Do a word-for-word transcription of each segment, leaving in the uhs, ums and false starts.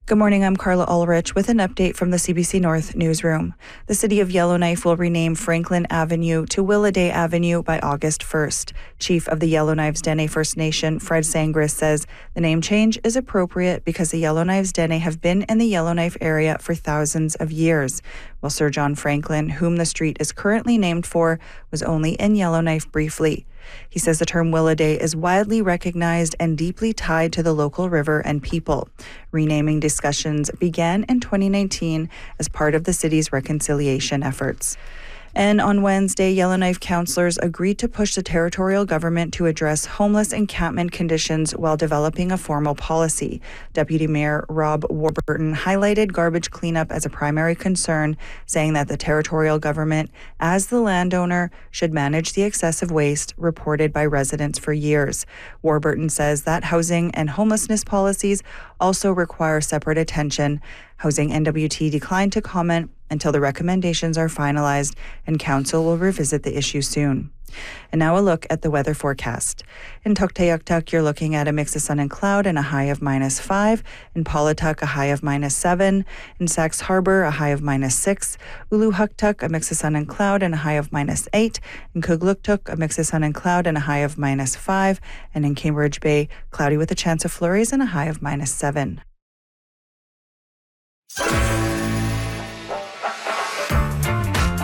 Good morning, I'm Carla Ulrich with an update from the C B C North newsroom. The city of Yellowknife will rename Franklin Avenue to Willaday Avenue by August first. Chief of the Yellowknives Dene First Nation, Fred Sangris, says the name change is appropriate because the Yellowknives Dene have been in the Yellowknife area for thousands of years, while Sir John Franklin, whom the street is currently named for, was only in Yellowknife briefly. He says the term Willaday is widely recognized and deeply tied to the local river and people. Renaming discussions began in twenty nineteen as part of the city's reconciliation efforts. And on Wednesday, Yellowknife councillors agreed to push the territorial government to address homeless encampment conditions while developing a formal policy. Deputy Mayor Rob Warburton highlighted garbage cleanup as a primary concern, saying that the territorial government, as the landowner, should manage the excessive waste reported by residents for years. Warburton says that housing and homelessness policies also require separate attention. Housing N W T declined to comment until the recommendations are finalized, and council will revisit the issue soon. And now a look at the weather forecast. In Tuktoyaktuk, you're looking at a mix of sun and cloud and a high of minus five. In Paulatuk, a high of minus seven. In Sax Harbor, a high of minus six. Uluhuktuk, a mix of sun and cloud and a high of minus eight. In Kugluktuk, a mix of sun and cloud and a high of minus five. And in Cambridge Bay, cloudy with a chance of flurries and a high of minus seven.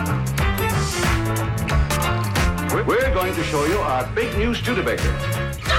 We're going to show you our big new Studebaker.